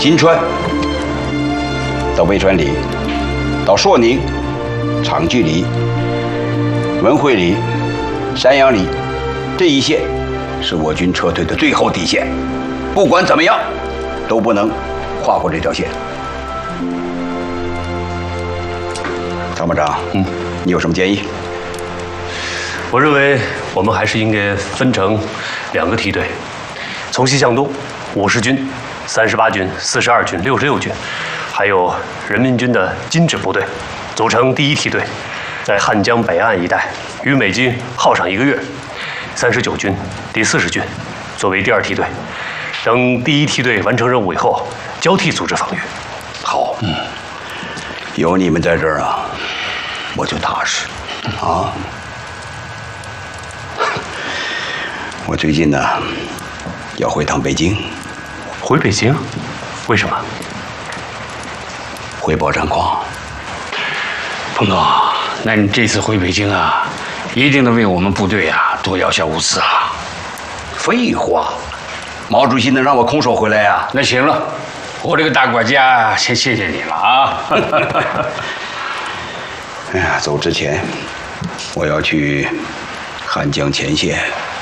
金川到渭川里，到朔宁、长距离、文会里、山阳里这一线，是我军撤退的最后底线。不管怎么样，都不能跨过这条线。参谋长，你有什么建议？ 我认为我们还是应该分成2个梯队，从西向东，50军、38军、42军、66军，还有人民军的金指部队，组成第1梯队，在汉江北岸一带与美军耗上1个月。39军、第40军作为第2梯队，等第1梯队完成任务以后，交替组织防御。 好，有你们在这儿啊，我就踏实啊。我最近呢，要回趟北京。 回北京？为什么？ 汇报战况。 彭总，那你这次回北京啊，一定得为我们部队啊多要下物资啊。 废话，毛主席能让我空手回来呀？ 那行了，我这个大管家先谢谢你了啊。 哎呀，走之前，我要去汉江前线